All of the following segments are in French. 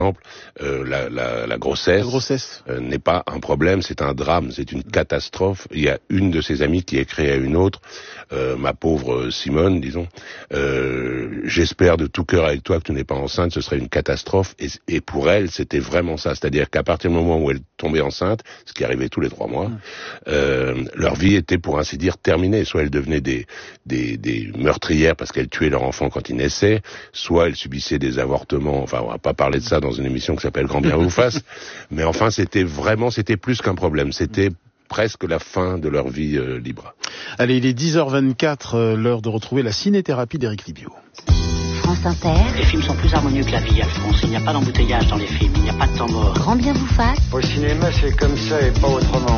exemple, la grossesse, n'est pas un problème, c'est un drame, c'est une catastrophe. Il y a une de ses amies qui écrit à une autre, ma pauvre Simone, disons, j'espère de tout cœur avec toi que tu n'es pas enceinte, ce serait une catastrophe. Et pour elle, c'était vraiment ça, c'est-à-dire qu'à partir du moment où elle tombait enceinte, ce qui arrivait tous les 3 mois, leur vie était, pour ainsi dire, terminée. Soit elles devenaient des meurtrières parce qu'elles tuaient leur enfant quand il naissait, soit elles subissaient des avortements. Enfin, on va pas parler de ça dans une émission qui s'appelle Grand bien vous fasse, mais enfin c'était plus qu'un problème, c'était presque la fin de leur vie libre. Allez, il est 10h24, l'heure de retrouver la cinéthérapie d'Éric Libio. France Inter. Les films sont plus harmonieux que la vie, Alphonse. Il n'y a pas d'embouteillage dans les films, il n'y a pas de temps mort. Grand bien vous fasse. Au cinéma, c'est comme ça et pas autrement.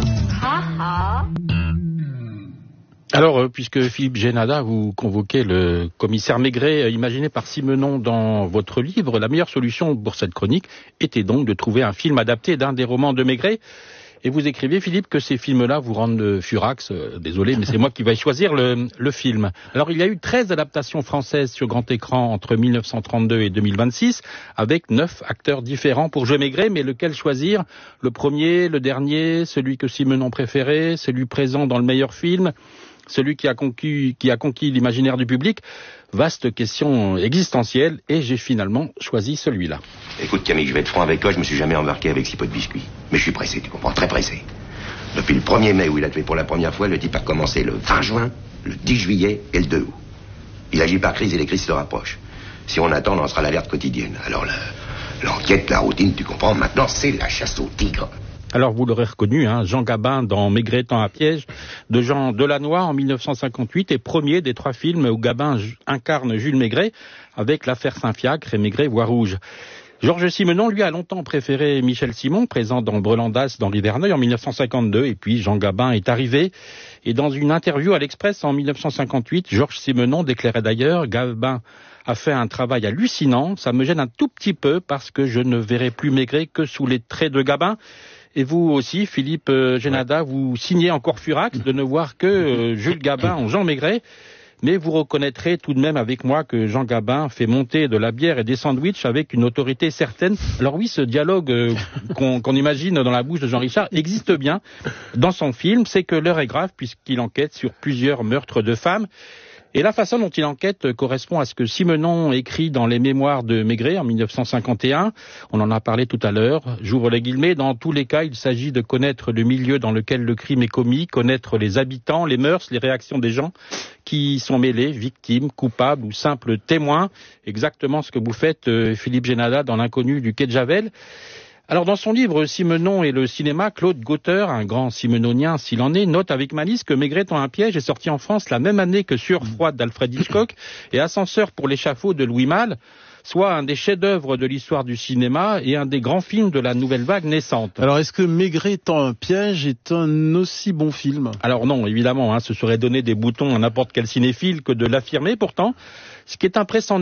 Alors, puisque Philippe Génada, vous convoquez le commissaire Maigret, imaginé par Simenon dans votre livre, la meilleure solution pour cette chronique était donc de trouver un film adapté d'un des romans de Maigret. Et vous écrivez, Philippe, que ces films-là vous rendent furax. Désolé, mais c'est moi qui vais choisir le film. Alors, il y a eu 13 adaptations françaises sur grand écran entre 1932 et 2026, avec 9 acteurs différents pour jouer Maigret. Mais lequel choisir? Le premier, le dernier, celui que Simenon préférait, celui présent dans le meilleur film, celui qui a conquis l'imaginaire du public? Vaste question existentielle, et j'ai finalement choisi celui-là. Écoute Camille, je vais être franc avec toi, je me suis jamais embarqué avec 6 pots de biscuits. Mais je suis pressé, tu comprends, très pressé. Depuis le 1er mai où il a tué pour la première fois, le type a commencé le 20 juin, le 10 juillet et le 2 août. Il agit par crise et les crises se rapprochent. Si on attend, on en sera à l'alerte quotidienne. Alors l'enquête, la routine, tu comprends, maintenant c'est la chasse au tigre. Alors, vous l'aurez reconnu, Jean Gabin dans Maigret tend à piège, de Jean Delannoy en 1958, est premier des 3 films où Gabin incarne Jules Maigret, avec l'affaire Saint-Fiacre et Maigret voix rouge. Georges Simenon, lui, a longtemps préféré Michel Simon, présent dans Brelandas d'Henri Verneuil en 1952, et puis Jean Gabin est arrivé. Et dans une interview à l'Express en 1958, Georges Simenon déclarait d'ailleurs: Gabin a fait un travail hallucinant, ça me gêne un tout petit peu parce que je ne verrai plus Maigret que sous les traits de Gabin. Et vous aussi, Philippe Génada, vous signez encore furax de ne voir que Jules Gabin en Jean Maigret. Mais vous reconnaîtrez tout de même avec moi que Jean Gabin fait monter de la bière et des sandwichs avec une autorité certaine. Alors oui, ce dialogue qu'on imagine dans la bouche de Jean Richard existe bien dans son film. C'est que l'heure est grave puisqu'il enquête sur plusieurs meurtres de femmes. Et la façon dont il enquête correspond à ce que Simenon écrit dans les mémoires de Maigret en 1951. On en a parlé tout à l'heure. J'ouvre les guillemets. Dans tous les cas, il s'agit de connaître le milieu dans lequel le crime est commis, connaître les habitants, les mœurs, les réactions des gens qui y sont mêlés, victimes, coupables ou simples témoins. Exactement ce que vous faites, Philippe Génada, dans L'inconnu du quai de Javel. Alors, dans son livre Simenon et le cinéma, Claude Gauthier, un grand simenonien s'il en est, note avec malice que Maigret tend un piège est sorti en France la même année que Sueur froide d'Alfred Hitchcock et Ascenseur pour l'échafaud de Louis Malle, soit un des chefs-d'œuvre de l'histoire du cinéma et un des grands films de la nouvelle vague naissante. Alors, est-ce que Maigret tend un piège est un aussi bon film? Alors non, évidemment, ce serait donner des boutons à n'importe quel cinéphile que de l'affirmer. Pourtant, ce qui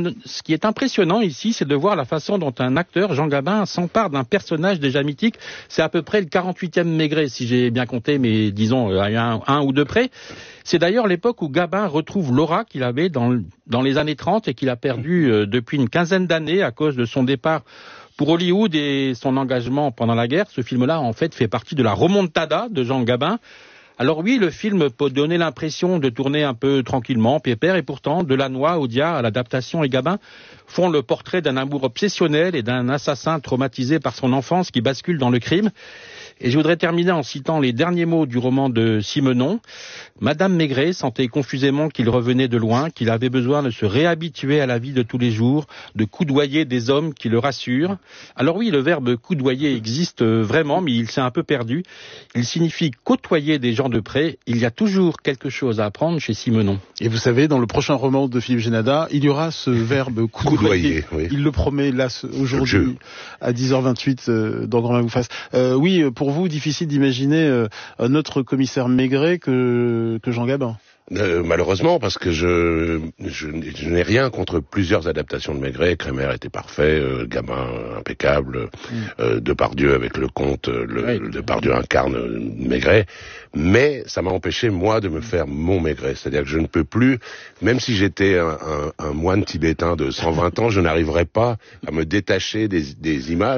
est impressionnant ici, c'est de voir la façon dont un acteur, Jean Gabin, s'empare d'un personnage déjà mythique. C'est à peu près le 48e Maigret, si j'ai bien compté, mais disons à un ou deux près. C'est d'ailleurs l'époque où Gabin retrouve l'aura qu'il avait dans les années 30 et qu'il a perdu depuis une quinzaine d'années à cause de son départ pour Hollywood et son engagement pendant la guerre. Ce film-là, en fait, fait partie de la remontada de Jean Gabin. Alors oui, le film peut donner l'impression de tourner un peu tranquillement, pépère, et pourtant, Delannoy, Audiard, à l'adaptation et Gabin font le portrait d'un amour obsessionnel et d'un assassin traumatisé par son enfance qui bascule dans le crime. Et je voudrais terminer en citant les derniers mots du roman de Simenon. Madame Maigret sentait confusément qu'il revenait de loin, qu'il avait besoin de se réhabituer à la vie de tous les jours, de coudoyer des hommes qui le rassurent. Alors oui, le verbe coudoyer existe vraiment, mais il s'est un peu perdu. Il signifie côtoyer des gens de près. Il y a toujours quelque chose à apprendre chez Simenon. Et vous savez, dans le prochain roman de Philippe Génada, il y aura ce verbe coudoyer. Oui. Il le promet là aujourd'hui à 10h28 dans Grand bien vous fasse. Oui, pour vous, difficile d'imaginer un autre commissaire Maigret que Jean Gabin. Malheureusement, parce que je n'ai rien contre plusieurs adaptations de Maigret. Crémer était parfait, Gabin impeccable, Depardieu avec le conte, Depardieu incarne Maigret, mais ça m'a empêché, moi, de me faire mon Maigret. C'est-à-dire que je ne peux plus, même si j'étais un moine tibétain de 120 ans, je n'arriverais pas à me détacher des images.